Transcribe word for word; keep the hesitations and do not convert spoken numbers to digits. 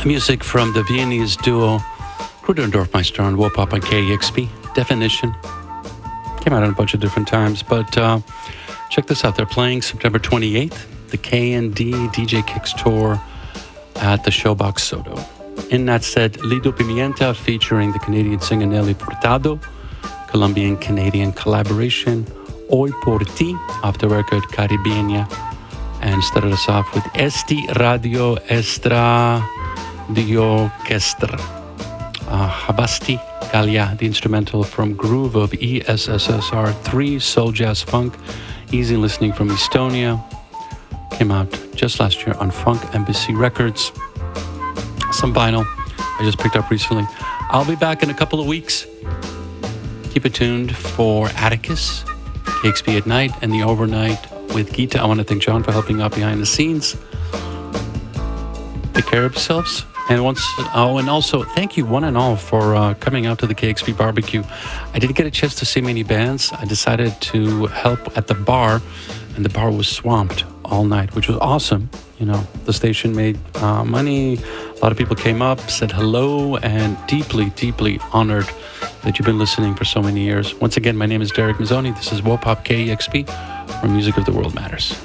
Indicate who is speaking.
Speaker 1: Music from the Viennese duo Kruder and Dorfmeister on Wopop on K E X P. Definition. Came out on a bunch of different times, but uh, check this out. They're playing September twenty-eighth, the K and D D J Kicks Tour at the Showbox Soto. In that set, Lido Pimienta featuring the Canadian singer Nelly Furtado, Colombian-Canadian collaboration, Hoy Por Ti, off the record Caribeña, and started us off with Esti Radio Estra Dio Kestra. Uh, Habasti Galia, the instrumental from Groove of E S S S R three, Soul Jazz Funk, easy listening from Estonia. Came out just last year on Funk Embassy Records. Some vinyl I just picked up recently. I'll be back in a couple of weeks. Keep it tuned for Atticus, K X P at night, and the overnight with Gita. I want to thank John for helping out behind the scenes. Take care of yourselves. And once, oh, and also thank you one and all for uh, coming out to the K X P barbecue. I didn't get a chance to see many bands. I decided to help at the bar, and the bar was swamped all night, which was awesome. You know, the station made uh, money. A lot of people came up, said hello, and deeply, deeply honored that you've been listening for so many years. Once again, my name is Derek Mazzoni. This is Wopop K E X P, where music of the world matters.